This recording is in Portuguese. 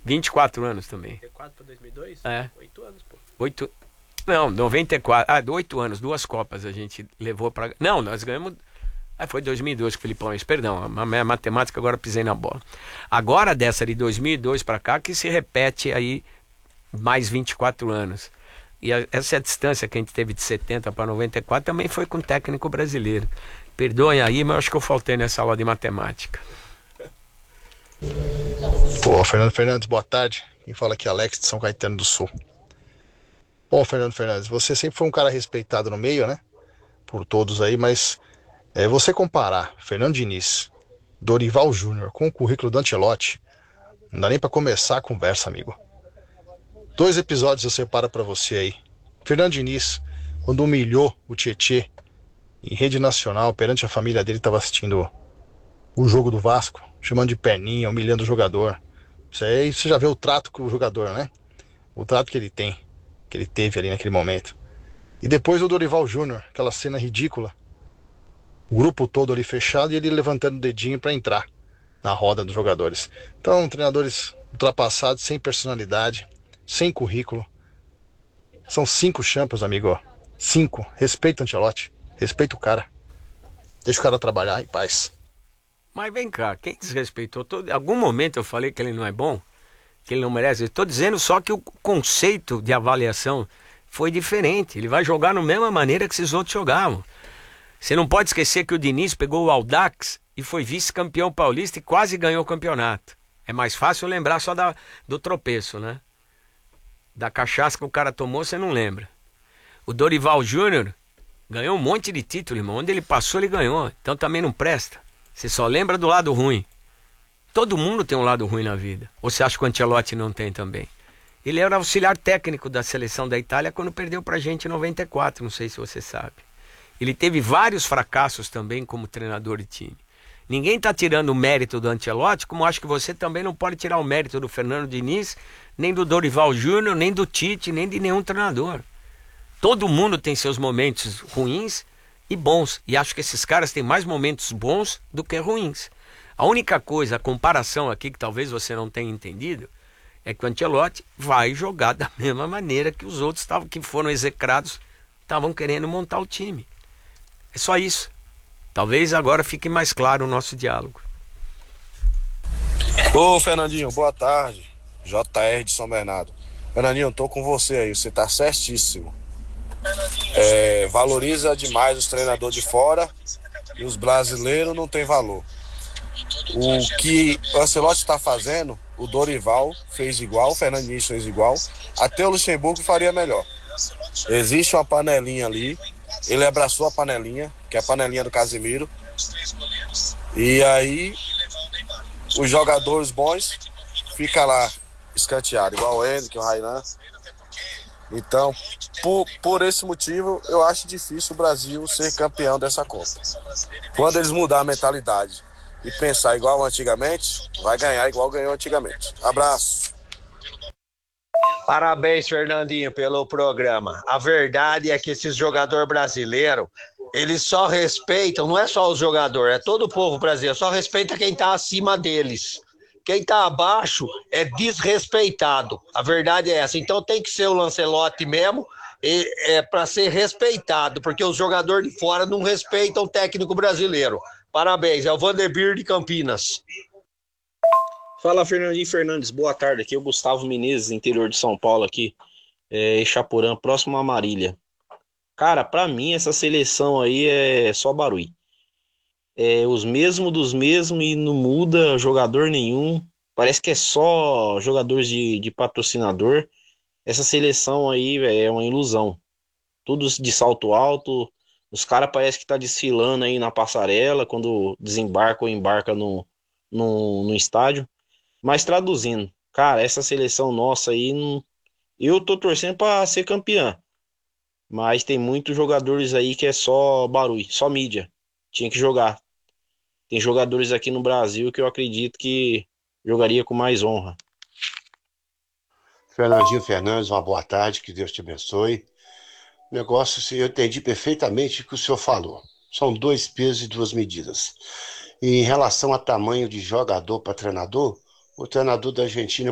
24 anos também. 94 para 2002? É. 8 anos, pô. 8. Não, 94. 8 anos, 2 Copas a gente levou pra. Não, nós ganhamos. Foi 2002 com o Filipão, isso, perdão. A minha matemática agora pisei na bola. Agora dessa de 2002 pra cá que se repete aí mais 24 anos. E essa é a distância que a gente teve de 70 para 94 também foi com técnico brasileiro. Perdoem aí, mas eu acho que eu faltei nessa aula de matemática. Pô, Fernando Fernandes, boa tarde. Quem fala aqui é Alex de São Caetano do Sul. Bom, Fernando Fernandes, você sempre foi um cara respeitado no meio, né? Por todos aí, mas você comparar Fernando Diniz, Dorival Júnior com o currículo do Ancelotti, não dá nem pra começar a conversa, amigo. 2 episódios eu separo pra você aí. Fernando Diniz, quando humilhou o Tietê em rede nacional, perante a família dele, estava assistindo o jogo do Vasco, chamando de perninha, humilhando o jogador. Isso aí, você já vê o trato com o jogador, né? O trato que ele tem, que ele teve ali naquele momento. E depois o Dorival Júnior, aquela cena ridícula. O grupo todo ali fechado e ele levantando o dedinho para entrar na roda dos jogadores. Então, treinadores ultrapassados, sem personalidade, sem currículo. São 5 Champions, amigo. 5. Respeita o Ancelotti. Respeita o cara. Deixa o cara trabalhar em paz. Mas vem cá, quem desrespeitou? Em algum momento eu falei que ele não é bom? Que ele não merece? Estou dizendo só que o conceito de avaliação foi diferente. Ele vai jogar da mesma maneira que esses outros jogavam. Você não pode esquecer que o Diniz pegou o Audax e foi vice-campeão paulista e quase ganhou o campeonato. É mais fácil lembrar só do tropeço, né? Da cachaça que o cara tomou, você não lembra. O Dorival Júnior ganhou um monte de título, irmão. Onde ele passou, ele ganhou. Então também não presta. Você só lembra do lado ruim. Todo mundo tem um lado ruim na vida. Ou você acha que o Ancelotti não tem também? Ele era auxiliar técnico da seleção da Itália quando perdeu pra gente em 94, não sei se você sabe. Ele teve vários fracassos também como treinador de time. Ninguém está tirando o mérito do Ancelotti, como acho que você também não pode tirar o mérito do Fernando Diniz, nem do Dorival Júnior, nem do Tite, nem de nenhum treinador. Todo mundo tem seus momentos ruins e bons. E acho que esses caras têm mais momentos bons do que ruins. A única coisa, a comparação aqui que talvez você não tenha entendido, é que o Ancelotti vai jogar da mesma maneira que os outros que foram execrados estavam querendo montar o time. É só isso. Talvez agora fique mais claro o nosso diálogo. Ô, Fernandinho, boa tarde. JR de São Bernardo. Fernandinho, eu tô com você aí, você tá certíssimo. Valoriza demais os treinadores de fora e os brasileiros não tem valor. O que o Ancelotti está fazendo, o Dorival fez igual, o Fernandinho fez igual, até o Luxemburgo faria melhor. Existe uma panelinha ali, ele abraçou a panelinha, que é a panelinha do Casemiro, e aí os jogadores bons ficam lá escanteados, igual o Henrique, o Rainan. Então, por esse motivo, eu acho difícil o Brasil ser campeão dessa Copa. Quando eles mudar a mentalidade e pensar igual antigamente, vai ganhar igual ganhou antigamente. Abraço. Parabéns, Fernandinho, pelo programa. A verdade é que esses jogadores brasileiros, eles só respeitam, não é só os jogadores, é todo o povo brasileiro, só respeita quem está acima deles. Quem está abaixo é desrespeitado. A verdade é essa. Então tem que ser o Lancelotti mesmo, para ser respeitado, porque os jogadores de fora não respeitam o técnico brasileiro. Parabéns, é o Vanderbilt de Campinas. Fala, Fernandinho Fernandes, boa tarde. Aqui é o Gustavo Menezes, interior de São Paulo, aqui, Ixapurã, próximo a Marília. Cara, pra mim essa seleção aí é só barulho. Os mesmos dos mesmos e não muda jogador nenhum. Parece que é só jogadores de patrocinador. Essa seleção aí é uma ilusão. Todos de salto alto. Os caras parecem que tá desfilando aí na passarela quando desembarca ou embarca no estádio. Mas traduzindo, cara, essa seleção nossa aí, eu tô torcendo pra ser campeã. Mas tem muitos jogadores aí que é só barulho, só mídia. Tinha que jogar. Tem jogadores aqui no Brasil que eu acredito que jogaria com mais honra. Fernandinho Fernandes, uma boa tarde, que Deus te abençoe. O negócio, eu entendi perfeitamente o que o senhor falou. São 2 pesos e 2 medidas. E em relação a tamanho de jogador para treinador, o treinador da Argentina